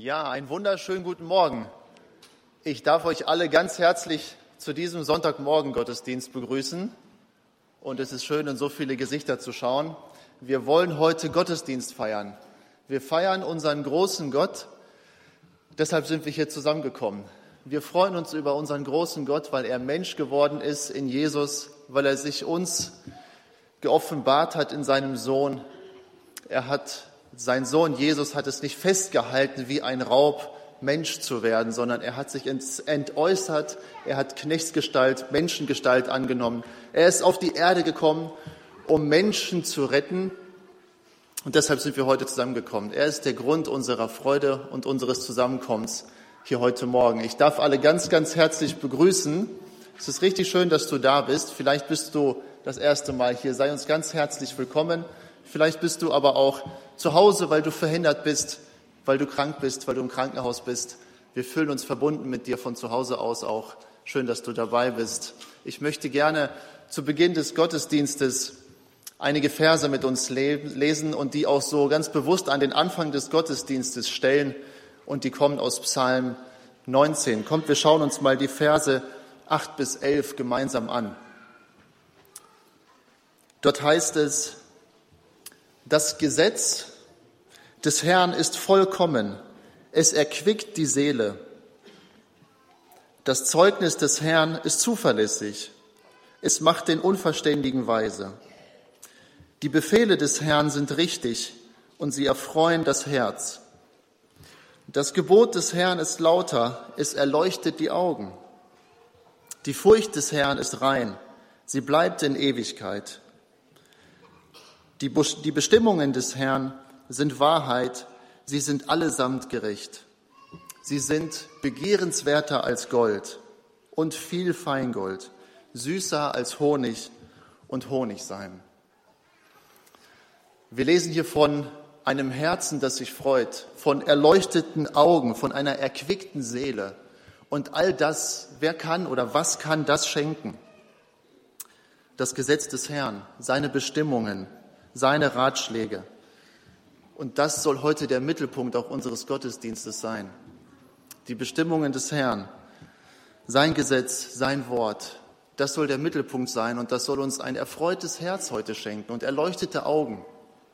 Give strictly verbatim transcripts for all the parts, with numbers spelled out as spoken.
Ja, einen wunderschönen guten Morgen. Ich darf euch alle ganz herzlich zu diesem Sonntagmorgen-Gottesdienst begrüßen. Und es ist schön, in so viele Gesichter zu schauen. Wir wollen heute Gottesdienst feiern. Wir feiern unseren großen Gott. Deshalb sind wir hier zusammengekommen. Wir freuen uns über unseren großen Gott, weil er Mensch geworden ist in Jesus, weil er sich uns geoffenbart hat in seinem Sohn. Er hat Sein Sohn Jesus hat es nicht festgehalten, wie ein Raub Mensch zu werden, sondern er hat sich entäußert, er hat Knechtsgestalt, Menschengestalt angenommen. Er ist auf die Erde gekommen, um Menschen zu retten. Und deshalb sind wir heute zusammengekommen. Er ist der Grund unserer Freude und unseres Zusammenkommens hier heute Morgen. Ich darf alle ganz, ganz herzlich begrüßen. Es ist richtig schön, dass du da bist. Vielleicht bist du das erste Mal hier. Sei uns ganz herzlich willkommen. Vielleicht bist du aber auch zu Hause, weil du verhindert bist, weil du krank bist, weil du im Krankenhaus bist. Wir fühlen uns verbunden mit dir von zu Hause aus auch. Schön, dass du dabei bist. Ich möchte gerne zu Beginn des Gottesdienstes einige Verse mit uns lesen und die auch so ganz bewusst an den Anfang des Gottesdienstes stellen. Und die kommen aus Psalm neunzehn. Kommt, wir schauen uns mal die Verse acht bis elf gemeinsam an. Dort heißt es: Das Gesetz des Herrn ist vollkommen, es erquickt die Seele. Das Zeugnis des Herrn ist zuverlässig, es macht den Unverständigen weise. Die Befehle des Herrn sind richtig und sie erfreuen das Herz. Das Gebot des Herrn ist lauter, es erleuchtet die Augen. Die Furcht des Herrn ist rein, sie bleibt in Ewigkeit. Die Bestimmungen des Herrn sind Wahrheit, sie sind allesamt gerecht. Sie sind begehrenswerter als Gold und viel Feingold, süßer als Honig und Honigseim. Wir lesen hier von einem Herzen, das sich freut, von erleuchteten Augen, von einer erquickten Seele. Und all das, wer kann oder was kann das schenken? Das Gesetz des Herrn, seine Bestimmungen, seine Ratschläge. Und das soll heute der Mittelpunkt auch unseres Gottesdienstes sein. Die Bestimmungen des Herrn, sein Gesetz, sein Wort, das soll der Mittelpunkt sein und das soll uns ein erfreutes Herz heute schenken und erleuchtete Augen.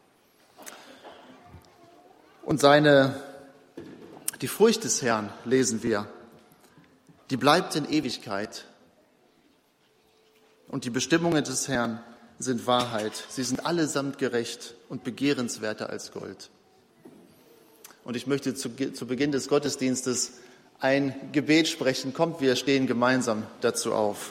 Und seine, die Furcht des Herrn, lesen wir, die bleibt in Ewigkeit. Und die Bestimmungen des Herrn sind Wahrheit. Sie sind allesamt gerecht und begehrenswerter als Gold. Und ich möchte zu, zu Beginn des Gottesdienstes ein Gebet sprechen. Kommt, wir stehen gemeinsam dazu auf.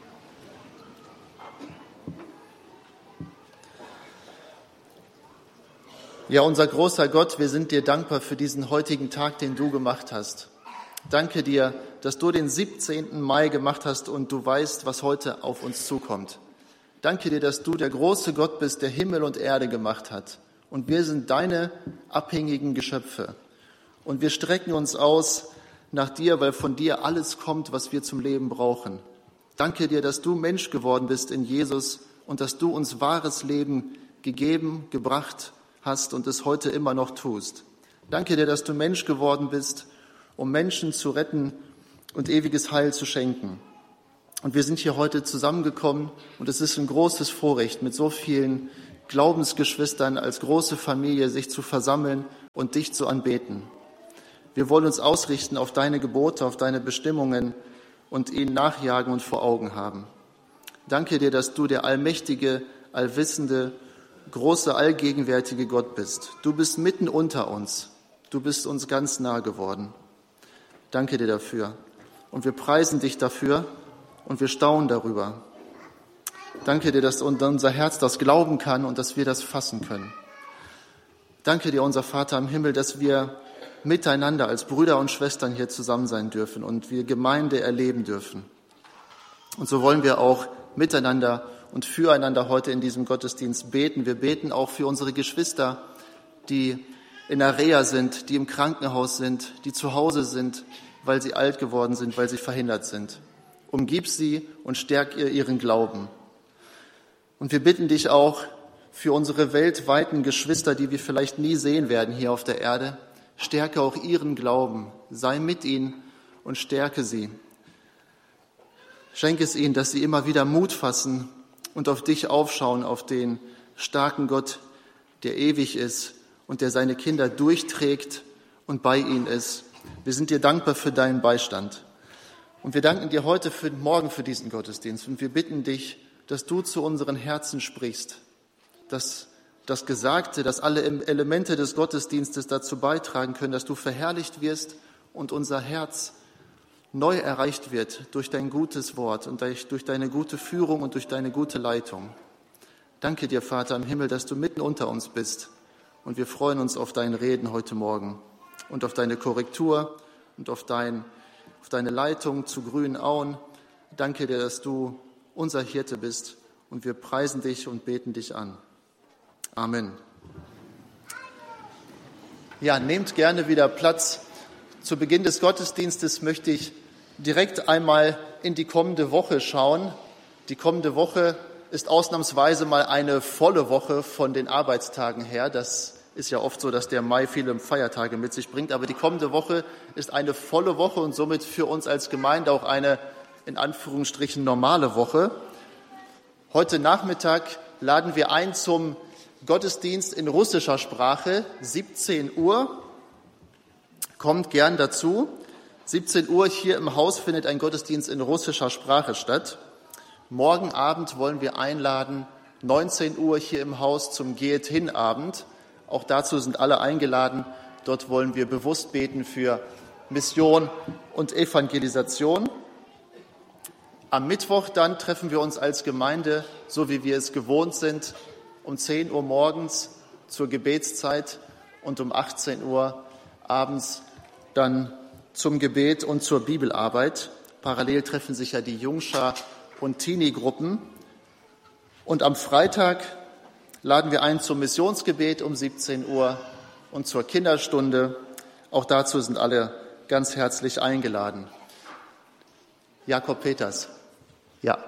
Ja, unser großer Gott, wir sind dir dankbar für diesen heutigen Tag, den du gemacht hast. Danke dir, dass du den siebzehnten Mai gemacht hast und du weißt, was heute auf uns zukommt. Danke dir, dass du der große Gott bist, der Himmel und Erde gemacht hat. Und wir sind deine abhängigen Geschöpfe. Und wir strecken uns aus nach dir, weil von dir alles kommt, was wir zum Leben brauchen. Danke dir, dass du Mensch geworden bist in Jesus und dass du uns wahres Leben gegeben, gebracht hast und es heute immer noch tust. Danke dir, dass du Mensch geworden bist, um Menschen zu retten und ewiges Heil zu schenken. Und wir sind hier heute zusammengekommen und es ist ein großes Vorrecht, mit so vielen Glaubensgeschwistern als große Familie sich zu versammeln und dich zu anbeten. Wir wollen uns ausrichten auf deine Gebote, auf deine Bestimmungen und ihnen nachjagen und vor Augen haben. Danke dir, dass du der allmächtige, allwissende, große, allgegenwärtige Gott bist. Du bist mitten unter uns. Du bist uns ganz nah geworden. Danke dir dafür. Und wir preisen dich dafür. Und wir staunen darüber. Danke dir, dass unser Herz das glauben kann und dass wir das fassen können. Danke dir, unser Vater im Himmel, dass wir miteinander als Brüder und Schwestern hier zusammen sein dürfen und wir Gemeinde erleben dürfen. Und so wollen wir auch miteinander und füreinander heute in diesem Gottesdienst beten. Wir beten auch für unsere Geschwister, die in der Reha sind, die im Krankenhaus sind, die zu Hause sind, weil sie alt geworden sind, weil sie verhindert sind. Umgib sie und stärk ihr ihren Glauben. Und wir bitten dich auch für unsere weltweiten Geschwister, die wir vielleicht nie sehen werden hier auf der Erde. Stärke auch ihren Glauben. Sei mit ihnen und stärke sie. Schenke es ihnen, dass sie immer wieder Mut fassen und auf dich aufschauen, auf den starken Gott, der ewig ist und der seine Kinder durchträgt und bei ihnen ist. Wir sind dir dankbar für deinen Beistand. Und wir danken dir heute für morgen für diesen Gottesdienst. Und wir bitten dich, dass du zu unseren Herzen sprichst, dass das Gesagte, dass alle Elemente des Gottesdienstes dazu beitragen können, dass du verherrlicht wirst und unser Herz neu erreicht wird durch dein gutes Wort und durch deine gute Führung und durch deine gute Leitung. Danke dir, Vater im Himmel, dass du mitten unter uns bist. Und wir freuen uns auf dein Reden heute Morgen und auf deine Korrektur und auf, dein, auf deine Leitung zu grünen Auen. Danke dir, dass du unser Hirte bist und wir preisen dich und beten dich an. Amen. Ja, nehmt gerne wieder Platz. Zu Beginn des Gottesdienstes möchte ich direkt einmal in die kommende Woche schauen. Die kommende Woche ist ausnahmsweise mal eine volle Woche von den Arbeitstagen her. Das ist ja oft so, dass der Mai viele Feiertage mit sich bringt. Aber die kommende Woche ist eine volle Woche und somit für uns als Gemeinde auch eine in Anführungsstrichen normale Woche. Heute Nachmittag laden wir ein zum Gottesdienst in russischer Sprache, siebzehn Uhr. Kommt gern dazu. siebzehn Uhr hier im Haus findet ein Gottesdienst in russischer Sprache statt. Morgen Abend wollen wir einladen, neunzehn Uhr hier im Haus zum Geht-Hin-Abend. Auch dazu sind alle eingeladen. Dort wollen wir bewusst beten für Mission und Evangelisation. Am Mittwoch dann treffen wir uns als Gemeinde, so wie wir es gewohnt sind, um zehn Uhr morgens zur Gebetszeit und um achtzehn Uhr abends dann zum Gebet und zur Bibelarbeit. Parallel treffen sich ja die Jungschar- und Teenie-Gruppen. Und am Freitag laden wir ein zum Missionsgebet um siebzehn Uhr und zur Kinderstunde. Auch dazu sind alle ganz herzlich eingeladen. Jakob Peters. Ja.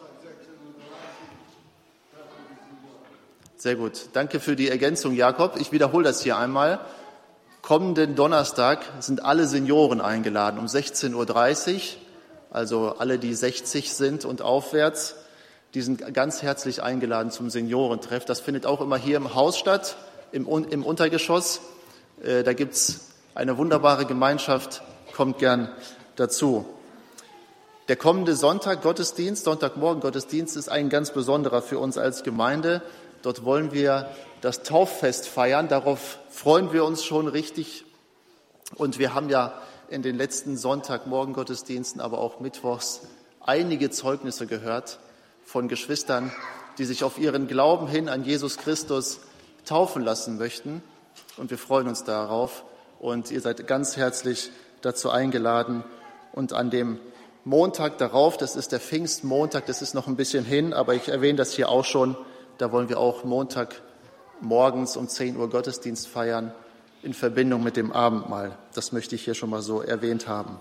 Sehr gut. Danke für die Ergänzung, Jakob. Ich wiederhole das hier einmal. Kommenden Donnerstag sind alle Senioren eingeladen um sechzehn Uhr dreißig, also alle, die sechzig sind und aufwärts, die sind ganz herzlich eingeladen zum Seniorentreff. Das findet auch immer hier im Haus statt, im, im Untergeschoss. Äh, da gibt's eine wunderbare Gemeinschaft, kommt gern dazu. Der kommende Sonntag Gottesdienst, Sonntagmorgen Gottesdienst ist ein ganz besonderer für uns als Gemeinde. Dort wollen wir das Tauffest feiern. Darauf freuen wir uns schon richtig. Und wir haben ja in den letzten Sonntagmorgen-Gottesdiensten, aber auch mittwochs einige Zeugnisse gehört von Geschwistern, die sich auf ihren Glauben hin an Jesus Christus taufen lassen möchten. Und wir freuen uns darauf. Und ihr seid ganz herzlich dazu eingeladen. Und an dem Montag darauf, das ist der Pfingstmontag, das ist noch ein bisschen hin, aber ich erwähne das hier auch schon, da wollen wir auch Montag morgens um zehn Uhr Gottesdienst feiern in Verbindung mit dem Abendmahl. Das möchte ich hier schon mal so erwähnt haben.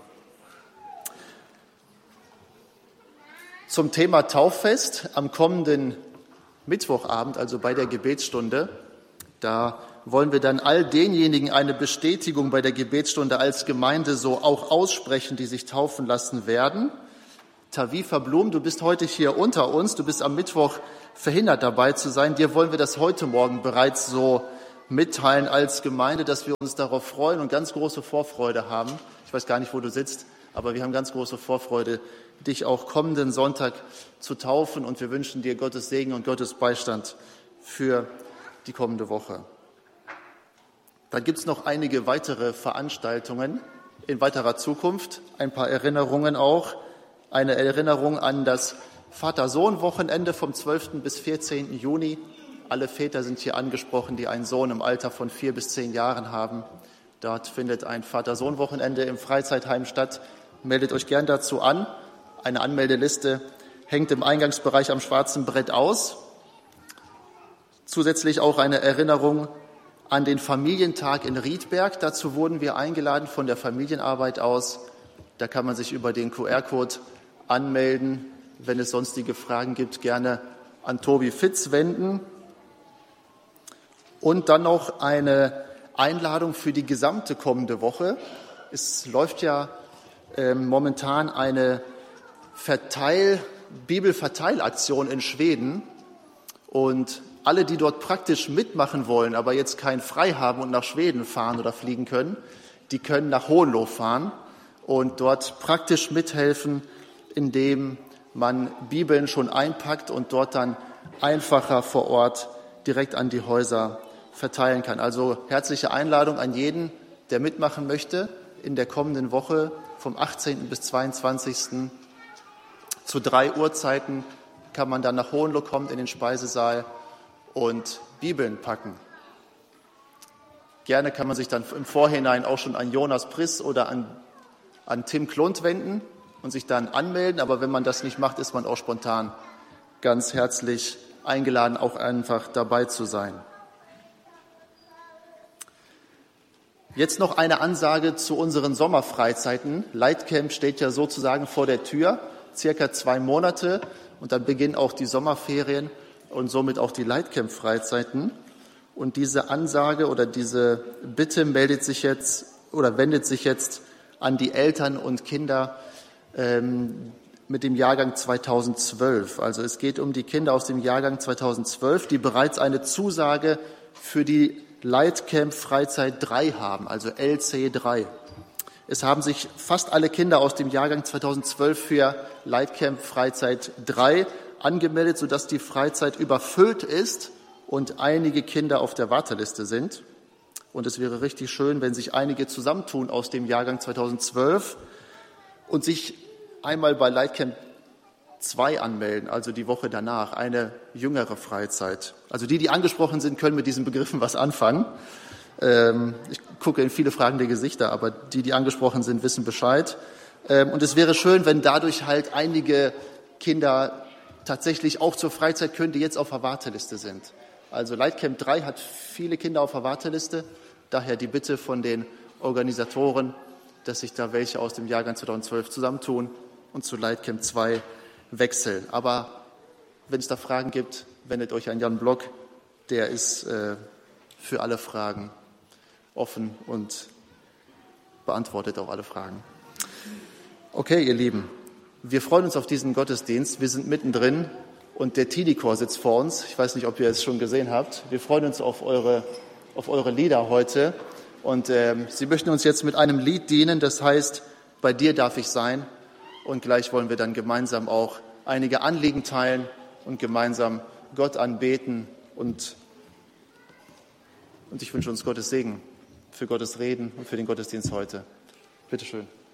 Zum Thema Tauffest am kommenden Mittwochabend, also bei der Gebetsstunde, da wollen wir dann all denjenigen eine Bestätigung bei der Gebetsstunde als Gemeinde so auch aussprechen, die sich taufen lassen werden. Tavifa Blum, du bist heute hier unter uns, du bist am Mittwoch verhindert dabei zu sein. Dir wollen wir das heute Morgen bereits so mitteilen als Gemeinde, dass wir uns darauf freuen und ganz große Vorfreude haben. Ich weiß gar nicht, wo du sitzt, aber wir haben ganz große Vorfreude, dich auch kommenden Sonntag zu taufen und wir wünschen dir Gottes Segen und Gottes Beistand für die kommende Woche. Dann gibt es noch einige weitere Veranstaltungen in weiterer Zukunft, ein paar Erinnerungen auch. Eine Erinnerung an das Vater-Sohn-Wochenende vom zwölften bis vierzehnten Juni. Alle Väter sind hier angesprochen, die einen Sohn im Alter von vier bis zehn Jahren haben. Dort findet ein Vater-Sohn-Wochenende im Freizeitheim statt. Meldet euch gern dazu an. Eine Anmeldeliste hängt im Eingangsbereich am schwarzen Brett aus. Zusätzlich auch eine Erinnerung an den Familientag in Riedberg. Dazu wurden wir eingeladen von der Familienarbeit aus. Da kann man sich über den Q R-Code anmelden. Wenn es sonstige Fragen gibt, gerne an Tobi Fitz wenden. Und dann noch eine Einladung für die gesamte kommende Woche. Es läuft ja äh, momentan eine Verteil, Bibelverteilaktion in Schweden und alle, die dort praktisch mitmachen wollen, aber jetzt kein Frei haben und nach Schweden fahren oder fliegen können, die können nach Hohenlohe fahren und dort praktisch mithelfen, indem man Bibeln schon einpackt und dort dann einfacher vor Ort direkt an die Häuser verteilen kann. Also herzliche Einladung an jeden, der mitmachen möchte, in der kommenden Woche vom achtzehnten bis zweiundzwanzigsten zu drei Uhrzeiten kann man dann nach Hohenlohe kommen in den Speisesaal und Bibeln packen. Gerne kann man sich dann im Vorhinein auch schon an Jonas Priss oder an, an Tim Klund wenden und sich dann anmelden. Aber wenn man das nicht macht, ist man auch spontan ganz herzlich eingeladen, auch einfach dabei zu sein. Jetzt noch eine Ansage zu unseren Sommerfreizeiten. Lightcamp steht ja sozusagen vor der Tür, circa zwei Monate. Und dann beginnen auch die Sommerferien und somit auch die Lightcamp-Freizeiten. Und diese Ansage oder diese Bitte meldet sich jetzt oder wendet sich jetzt an die Eltern und Kinder ähm, mit dem Jahrgang zweitausendzwölf. Also es geht um die Kinder aus dem Jahrgang zweitausendzwölf, die bereits eine Zusage für die Lightcamp Freizeit drei haben, also L C drei. Es haben sich fast alle Kinder aus dem Jahrgang zweitausendzwölf für Lightcamp Freizeit drei angemeldet, sodass die Freizeit überfüllt ist und einige Kinder auf der Warteliste sind. Und es wäre richtig schön, wenn sich einige zusammentun aus dem Jahrgang zweitausendzwölf und sich einmal bei Lightcamp zwei anmelden, also die Woche danach, eine jüngere Freizeit. Also die, die angesprochen sind, können mit diesen Begriffen was anfangen. Ähm, ich gucke in viele fragende Gesichter, aber die, die angesprochen sind, wissen Bescheid. Ähm, und es wäre schön, wenn dadurch halt einige Kinder tatsächlich auch zur Freizeit können, die jetzt auf der Warteliste sind. Also Lightcamp drei hat viele Kinder auf der Warteliste, daher die Bitte von den Organisatoren, dass sich da welche aus dem Jahrgang zweitausendzwölf zusammentun und zu Lightcamp zwei wechseln. Aber wenn es da Fragen gibt, wendet euch an Jan Block, der ist äh, für alle Fragen offen und beantwortet auch alle Fragen. Okay, ihr Lieben, wir freuen uns auf diesen Gottesdienst. Wir sind mittendrin und der Teenie-Chor sitzt vor uns. Ich weiß nicht, ob ihr es schon gesehen habt. Wir freuen uns auf eure, auf eure Lieder heute. Und äh, sie möchten uns jetzt mit einem Lied dienen, das heißt, bei dir darf ich sein. Und gleich wollen wir dann gemeinsam auch einige Anliegen teilen und gemeinsam Gott anbeten. Und, und ich wünsche uns Gottes Segen für Gottes Reden und für den Gottesdienst heute. Bitte schön.